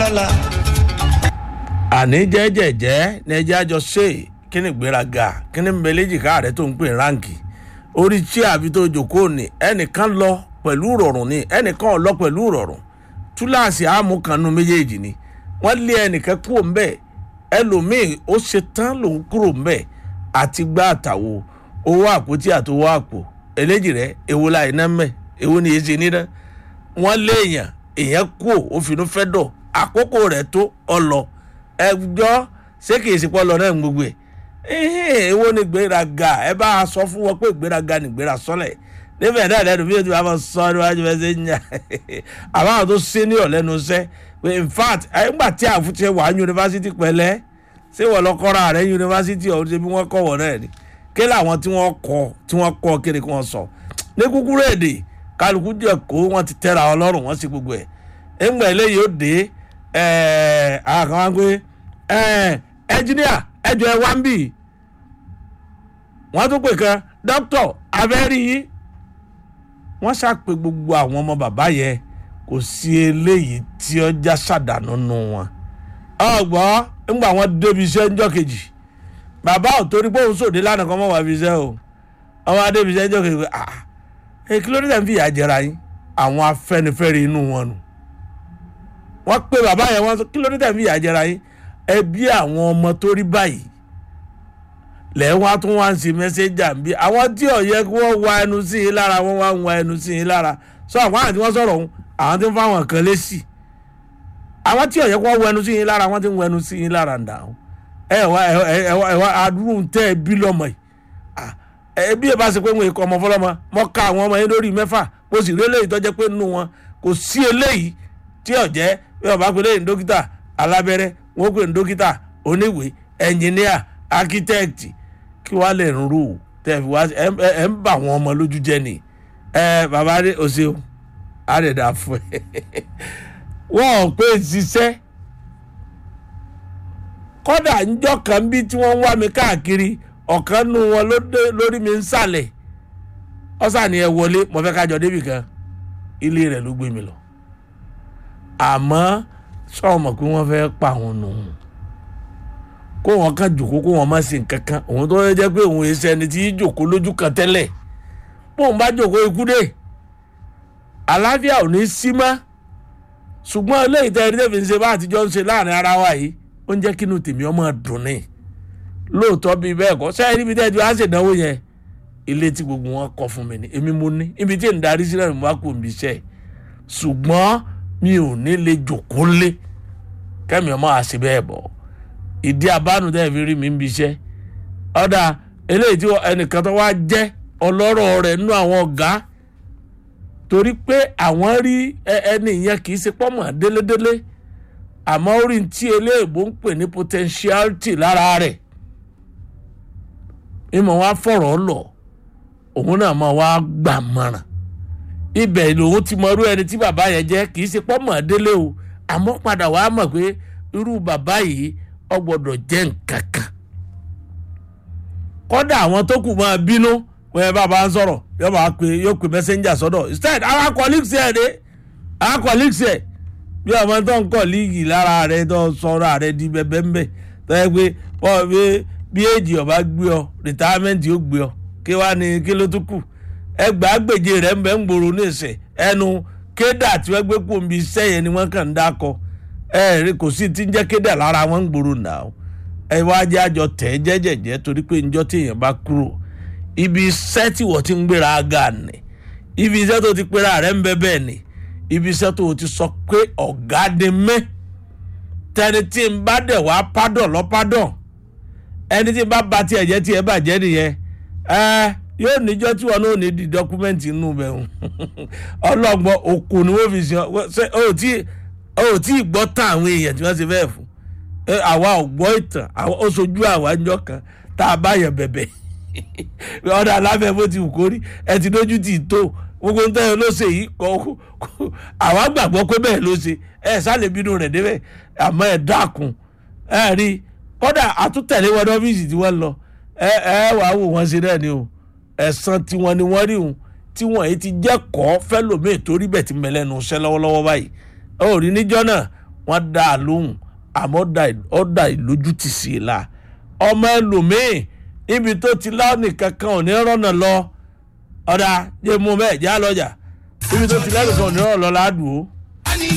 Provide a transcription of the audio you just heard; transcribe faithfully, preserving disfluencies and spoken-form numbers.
lọ́la. àní jẹ́jẹ̀jẹ́ ní ẹjẹ́ àjọ ṣe kí ni ìgbéraga kí ni mbẹ́lẹ́jì káàrẹ́ tó ń pè ránkì orí tí àbí tó jòkóó ni ẹnìkan lọ pẹ̀lú ìrọ̀rùn ni ẹnìkan lọ pẹ̀lú ìrọ̀rùn túláàsì àmúkanu méjèèjì ni wọ́n lé ẹnìkan kúrò ńbẹ̀ ẹlòmíì ó ṣe tán lòún kúrò ńbẹ̀ àti gbá àtàwò owó àpótí àtowó àpò eléjì rẹ èwo la iná mẹ́ èwo ni èsì níná wọ́n lé èèyàn èèyàn kúrò ó finú fẹ́ dọ̀ àkókò rẹ̀ tó ọlọ ẹjọ́ ṣé kìí ṣe pọ́ lọ náà gbogbo ẹ̀ èwo ni gbéraga ẹ bá a sọ fún wọn pé gbéraga ni gbéra sọlẹ̀ níbẹ̀ náà lẹ́nu bí o ti bá máa sọ níwájú ẹsẹ̀ ń yà àbáwọn tó senior lẹ́nu iṣẹ́ in fact nígbà tí àfúnṣe wà ní yunifásitì pẹ̀lẹ́ ṣé wọ́n lọ kọ́ra rẹ̀ yunifásitì ọ̀hún ṣe bí wọ́n kọ́ wọ́n náà ni kí làwọn tí wọ́n kọ́ tí wọ́n kọ́ kí ni kí wọ́n sọ ní kúkúrú èdè kálukú jẹ́ kó wọ́n ti tẹ́ra ọlọ́run wọ́n sì gbogbo ẹ̀ ẹ̀ngbà eléyìí ó dé àwọn kan wá pé ẹnjìníà ẹjọ ẹ wá ń bì wọ́n tún pè kan dókítà abẹ́rí yìí wọ́n ṣàpè gbogbo àwọn ọmọ bàbá yẹn kò sí eléyìí tí ọjà ṣàdánù nù wọn ọgbọ́n ńgbà wọn débi iṣẹ́ ńjọ́ kejì bàbá ò torí pé òun sòdé lánàá kan mọ́ wà fi iṣẹ́ o ọmọ adébi iṣẹ́ ńjọ́ kejì pé ah ẹ kí ló dé tẹ̀ ń fi ìyà jẹra yín àwọn afẹ́nifẹ́re inú wọn nù wọ́n pe bàbá yẹn wọ́n sọ kí ló dé tẹ̀ ń fi ìyà jẹra yín ẹbí àwọn ọmọ tó rí báyìí lẹ́wọ́n á tún wá ń ṣe mẹ́sẹ́jà ń bí àwọn tí ò yẹ kí wọ́n wá ẹnu sí i lára wọ́n wá ń wá ẹnu sí i lára sọ àwọn àti wọ́n sọ̀rọ̀ ọ̀hún àwọn tí ń fáwọn kan lé sí àwọn tí ò yẹ kí wọ́n wọ ẹnu sí i lára wọ́n ti ń wọ ẹnu sí i lára ń dà ó ẹ wá ẹ wá ẹ wá adúrú ń tẹ́ ẹ bí lọ́mọ yìí ẹbí ẹ bá ṣe pé wọn èkó ọmọ fọlọ́mọ mọ́ ká àwọn ọmọ yẹn lórí mẹ́fà mo sì rí eléyìí tó jẹ́ pé nínú wọn kò sí eléyìí tí ò jẹ́ bí ọba pé lẹ́yìn dókítà alábẹ́rẹ́ wọn pè ní dókítà oníwèé ẹnjìníà ákítẹ́ẹ̀tì kí wàá lè rún rú tẹ̀ fi wá ẹ̀ ń bà wọn ọmọ lójú jẹ́ ni ẹ bàbá rẹ ọ̀sẹ̀ o á lè dà fún ẹ wọn ò pé ṣiṣẹ́ kọ́dà ńjọ́ kan bí tí wọ́n ń wá mi káàkiri ọ̀kan nù wọn lórí mi ń sàlẹ̀ ọ̀sán ni ẹ wọlé mo fẹ́ kájọ débì kan ilé rẹ̀ ló gbé mi lọ àmọ́ sọ̀rọ̀ mọ̀ pé wọ́n fẹ́ pa àwọn nù kó wọn kàn jòkó kó wọn má ṣe nǹkan kan òun tó jẹ́ pé òun èsì ẹni tí jòkó lójú kan tẹ́lẹ̀ bóun bá jòkó ikú dé àlàáfíà ò ní sí mọ́ ṣùgbọ́n eléyìí tẹ́ ẹni tẹ́fì ń ṣe bá àtijọ́ ń ṣe láàrin ara wa yìí ó ń jẹ́ kínú tèmi ọmọ dùn ní lóòótọ́ bíi bẹ́ẹ̀ kọ́ sẹ́yìn níbi tẹ́jú á ṣèdánwò yẹn ilé tí gbogbo wọn kọ́ fún mi ni èmi mo ní ibi tí ń darí sílẹ̀ ní mo bá kú òǹbí iṣẹ́ ṣùgbọ́n mi ò ní lè jòkó lé kẹ́mi ọmọ àṣẹ bẹ́ẹ̀ bọ̀ ìdí abánu tẹ́ fi rí mi ń bí iṣẹ́ ọ̀dà eléyìí tí ẹnìkan tó wá jẹ́ ọlọ́rọ̀ rẹ̀ nínú àwọn ọ̀gá torí pé àwọn rí ẹni yẹn kì í ṣe pọ́mọ̀ délédélé àmọ́ orí tí eléèbó ń pè ní potentiality lára rẹ̀ ìmọ̀ wá fọ̀rọ̀ lọ òun náà máa wá gbà mọ̀ràn ibẹ̀ lòun ti mọ irú ẹni tí bàbá yẹn jẹ́ kì í ṣe pọ́mọ̀ délé o àmọ́ padà wàá mọ̀ pé irú bàbá yìí ó gbọ́dọ̀ jẹ́ nǹkan kan kọ́dà àwọn tó kù máa bínú wọ́n bàbá ń sọ̀rọ̀ yóò máa pe yóò pe messenger sọ́dọ̀ instead àwọn colleagues ẹ̀ dé àwọn colleagues ẹ̀ bí ọmọ tó ń kọ́ líìgì lára rẹ̀ tó sọ̀rọ̀ rẹ̀ di bẹ́ẹ̀ bẹ́ẹ̀ tó yẹ pé wọ́n bí bí èjì ọba gbé ọ retirement yóò gbé ọ kí wàá ní kí ló tún kù ẹgbàá gbèjè rẹ̀ ń bẹ́ ń gbòòrò ní ìsẹ̀ ẹnu kédà tí wọ́n gbé kó omi iṣẹ́ yẹn ni wọ́n kàn ń dákọ ẹ rí kò sí ti ń jẹ́ kédà lára wọn ń gbòòrò náà ẹ wá jẹ́ àjọ tẹ̀ jẹ́jẹ̀jẹ́ torí pé njọ́ tí èèyàn bá kúrò ibi iṣẹ́ tí wọ́n ti ń gbéra aga nì ibi iṣẹ́ tó ti pera rẹ̀ ń bẹ́ bẹ́ẹ̀ ni ibi iṣẹ́ tó ti sọ pé ọ̀gá ni mẹ́ tẹni tí ń bá dẹ̀ wá pádọ̀ lọ́ pádọ̀ ẹni tí ń bá ba tiẹ̀ jẹ́ tiẹ̀ bàjẹ́ nìyẹn ẹ yóò níjọ́ tí wọn náà ní di dọ́kúmẹ́ǹtì inú bẹ̀ ń ọlọ́gbọ́n òkú ni wọ́n fi ṣe ọ tí ì gbọ́ tán àwọn èèyàn tí wọ́n ṣe bẹ́ẹ̀ fún àwa ò gbọ́ ìtàn ó sojú àwa ńjọ́ kan tá a bá yàn bẹ̀bẹ̀ ọ̀dà aláfẹ́ bó ti wù kórí ẹ ti lójú ti tó gbogbo ntẹ́yìn ló ṣe yìí kọ́ àwa gbàgbọ́ pé bẹ́ẹ̀ ló ṣe ẹ sálẹ̀ bínú rẹ̀ débẹ̀ àmọ́ ẹ dákun ẹ rí kọ́dà àtúntẹ̀lé wọn ọ́fíìsì tí wọ́n lọ ẹ ẹ wàá wò wọ́n ṣe náà ni o ẹ̀san tiwọn ni wọ́n rí òun tí wọ́n yìí ti jẹ́ kọ́ fẹ́lòmíì torí bẹ́ẹ̀ ti mẹ́lẹ́nu iṣẹ́ lọ́wọ́lọ́wọ́ báyìí ó rí níjọ́ náà wọ́n dá a lóhùn àmọ́ ọ̀dà ìlójútì sí i la ọmọ ẹlòmíì ibi tó ti láwọn kankan ò ní rọ́nà lọ ọ̀dà jẹ́ mú bẹ́ẹ̀ já lọ́jà ibi tó ti lẹ́nu kan ò ní rọ́nà lọ ládùú.